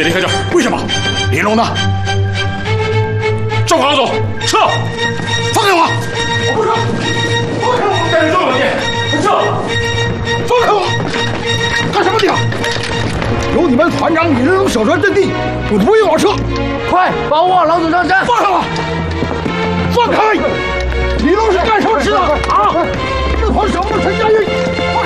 得离开这儿。 为什么？李龙呢？ 赵行总，撤！ 放开我！ 我不撤！放开我！带着赵小姐，撤！ 放开我！干什么你啊？有你们团长李仁龙小船阵地，我就不用我撤。 快帮我往老总上山！ 放开我！放开！李龙是干什么吃的啊？这团小木陈家运，放